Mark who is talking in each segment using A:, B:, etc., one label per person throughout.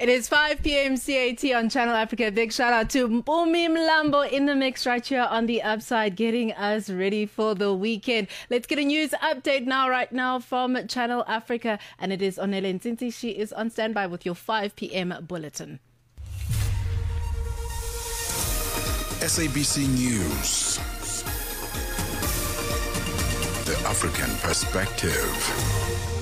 A: It is 5 p.m. CAT on Channel Africa. Big shout out to Mpumi Mlambo in the mix right here on the upside, getting us ready for the weekend. Let's get a news update right now from Channel Africa. And it is Onele Ntinti. She is on standby with your 5 p.m. bulletin.
B: SABC News. The African Perspective.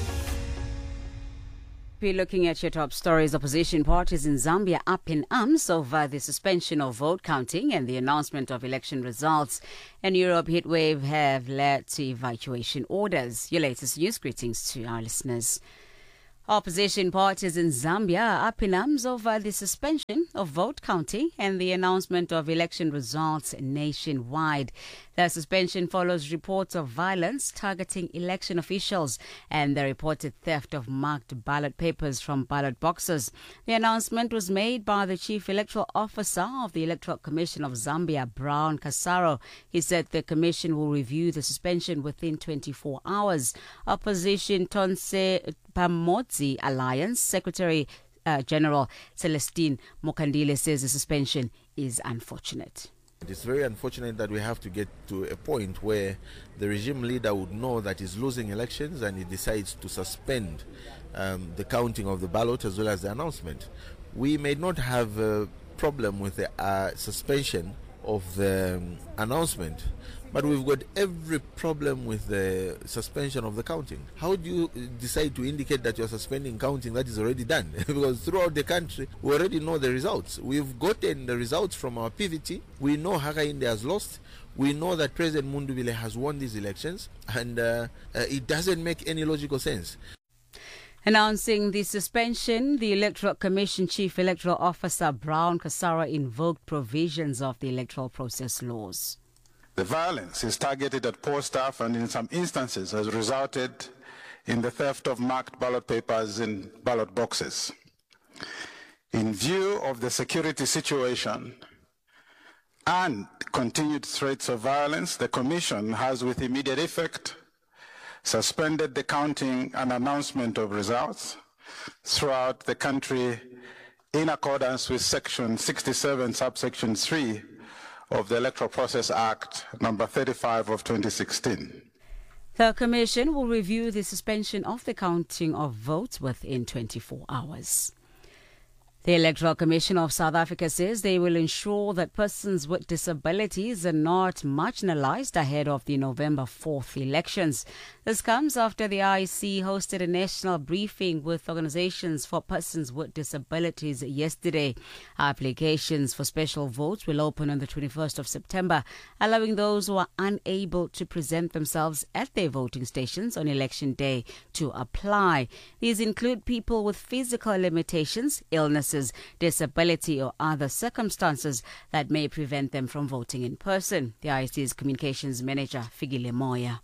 C: We're looking at your top stories. Opposition parties in Zambia up in arms over the suspension of vote counting and the announcement of election results. And Europe heatwave have led to evacuation orders. Your latest news. Greetings to our listeners. Opposition parties in Zambia are up in arms over the suspension of vote counting and the announcement of election results nationwide. The suspension follows reports of violence targeting election officials and the reported theft of marked ballot papers from ballot boxes. The announcement was made by the Chief Electoral Officer of the Electoral Commission of Zambia, Brown Kasaro. He said the commission will review the suspension within 24 hours. Opposition Tonse Pamodzi Alliance Secretary General Celestine Mokandile says the suspension is unfortunate.
D: It's very unfortunate that we have to get to a point where the regime leader would know that he's losing elections and he decides to suspend the counting of the ballot as well as the announcement. We may not have a problem with the suspension of the announcement, but we've got every problem with the suspension of the counting. How do you decide to indicate that you're suspending counting that is already done? Because throughout the country, we already know the results. We've gotten the results from our PVT. We know Hakainde has lost. We know that President Mundubile has won these elections, and it doesn't make any logical sense.
C: Announcing the suspension, the Electoral Commission Chief Electoral Officer Brown Kasara invoked provisions of the electoral process laws.
E: The violence is targeted at poor staff and in some instances has resulted in the theft of marked ballot papers in ballot boxes. In view of the security situation and continued threats of violence, the Commission has with immediate effect suspended the counting and announcement of results throughout the country in accordance with Section 67, subsection 3 of the Electoral Process Act number 35 of 2016.
C: The Commission will review the suspension of the counting of votes within 24 hours. The Electoral Commission of South Africa says they will ensure that persons with disabilities are not marginalized ahead of the November 4th elections. This comes after the IEC hosted a national briefing with organizations for persons with disabilities yesterday. Applications for special votes will open on the 21st of September, allowing those who are unable to present themselves at their voting stations on election day to apply. These include people with physical limitations, illnesses, disability or other circumstances that may prevent them from voting in person. The IEC's communications manager, Figile Moya.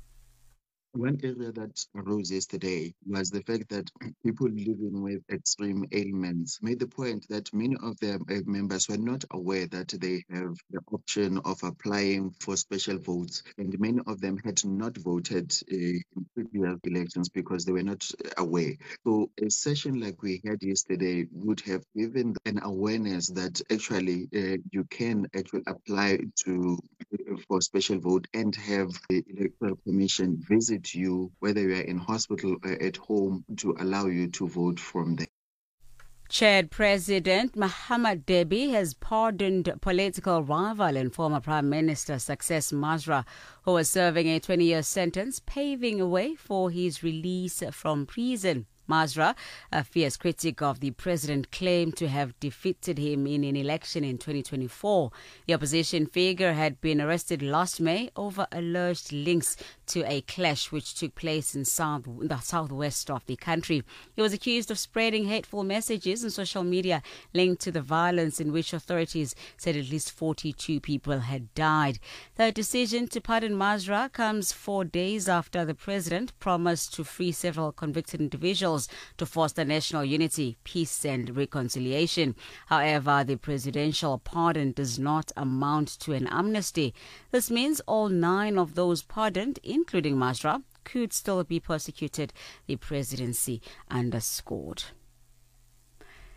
F: One area that arose yesterday was the fact that people living with extreme ailments made the point that many of their members were not aware that they have the option of applying for special votes, and many of them had not voted in previous elections because they were not aware. So a session like we had yesterday would have given an awareness that actually you can actually apply for special vote and have the Electoral Commission visit you, whether you are in hospital or at home, to allow you to vote from there.
C: Chad President Mahamat Deby has pardoned political rival and former Prime Minister Success Masra, who was serving a 20-year sentence, paving a way for his release from prison. Masra, a fierce critic of the president, claimed to have defeated him in an election in 2024. The opposition figure had been arrested last May over alleged links to a clash which took place in the southwest of the country. He was accused of spreading hateful messages on social media linked to the violence in which authorities said at least 42 people had died. The decision to pardon Masra comes 4 days after the president promised to free several convicted individuals to foster national unity, peace and reconciliation. However, the presidential pardon does not amount to an amnesty. This means all 9 of those pardoned, including Masra, could still be persecuted, the presidency underscored.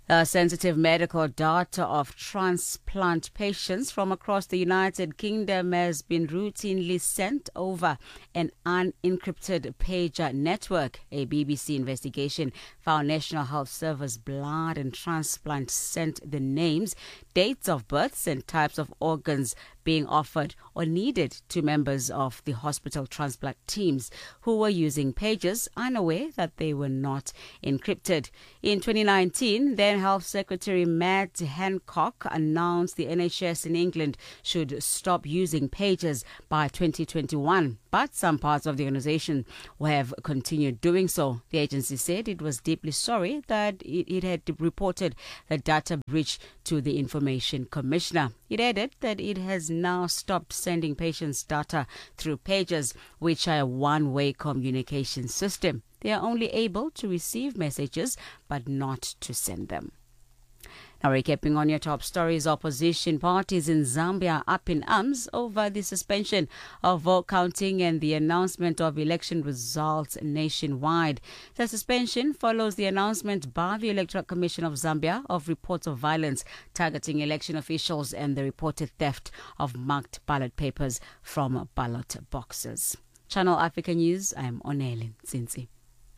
C: Sensitive medical data of transplant patients from across the United Kingdom has been routinely sent over an unencrypted pager network. A BBC investigation found National Health Service Blood and Transplant sent the names, dates of births and types of organs being offered or needed to members of the hospital transplant teams who were using pagers, unaware that they were not encrypted. In 2019, then Health Secretary Matt Hancock announced the NHS in England should stop using pagers by 2021, but some parts of the organisation have continued doing so. The agency said it was deeply sorry that it had reported the data breach to the Information Commissioner. It added that it has now stopped sending patients' data through pagers, which are a one-way communication system. They are only able to receive messages, but not to send them. Now, recapping on your top stories, opposition parties in Zambia up in arms over the suspension of vote counting and the announcement of election results nationwide. The suspension follows the announcement by the Electoral Commission of Zambia of reports of violence targeting election officials and the reported theft of marked ballot papers from ballot boxes. Channel Africa News, I am Onelin Sinsi.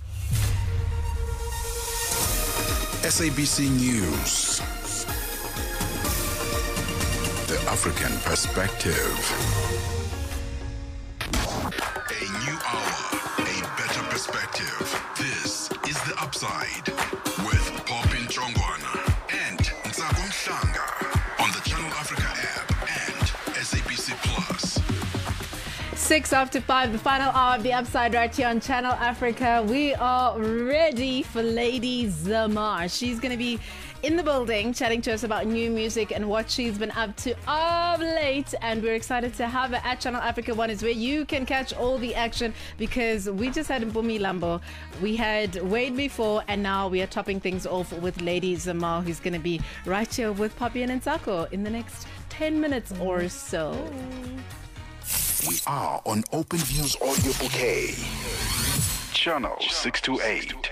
B: SABC News. The African Perspective. A new hour, a better perspective. This is The Upside with Popin Chongwana and Ntsako Mhlanga on the Channel Africa app and SABC Plus.
A: 5:06, the final hour of The Upside right here on Channel Africa. We are ready for Lady Zamar. She's going to be in the building chatting to us about new music and what she's been up to of late. And we're excited to have her at Channel Africa 1 is where you can catch all the action, because we just had Mpumi Lambo. We had Wade before, and now we are topping things off with Lady Zamar, who's going to be right here with Poppy and Ntsako in the next 10 minutes or so.
B: We are on Open Views Audio Bouquet. Channel 628.